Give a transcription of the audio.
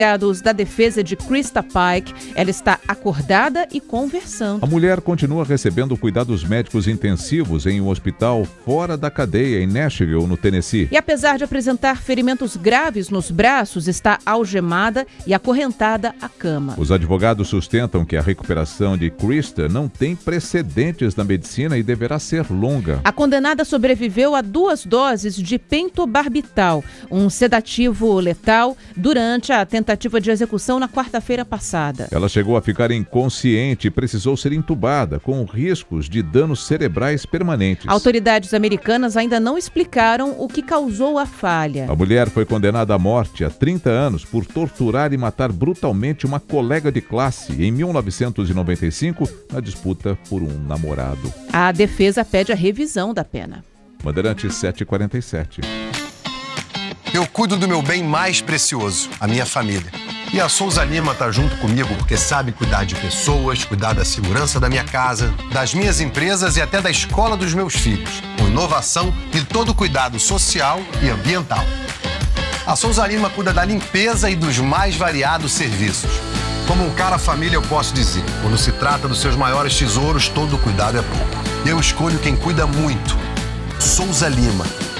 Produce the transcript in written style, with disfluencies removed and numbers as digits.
Advogados da defesa de Krista Pike, ela está acordada e conversando. A mulher continua recebendo cuidados médicos intensivos em um hospital fora da cadeia em Nashville, no Tennessee. E apesar de apresentar ferimentos graves nos braços, está algemada e acorrentada à cama. Os advogados sustentam que a recuperação de Krista não tem precedentes na medicina e deverá ser longa. A condenada sobreviveu a 2 doses de pentobarbital, um sedativo letal, durante a tentativa de execução na quarta-feira passada. Ela chegou a ficar inconsciente e precisou ser entubada, com riscos de danos cerebrais permanentes. Autoridades americanas ainda não explicaram o que causou a falha. A mulher foi condenada à morte há 30 anos por torturar e matar brutalmente uma colega de classe em 1995, na disputa por um namorado. A defesa pede a revisão da pena. Bandeirantes 747. Eu cuido do meu bem mais precioso, a minha família. E a Souza Lima tá junto comigo porque sabe cuidar de pessoas, cuidar da segurança da minha casa, das minhas empresas e até da escola dos meus filhos, com inovação e todo cuidado social e ambiental. A Souza Lima cuida da limpeza e dos mais variados serviços. Como um cara família, eu posso dizer, quando se trata dos seus maiores tesouros, todo cuidado é pouco. Eu escolho quem cuida muito. Souza Lima.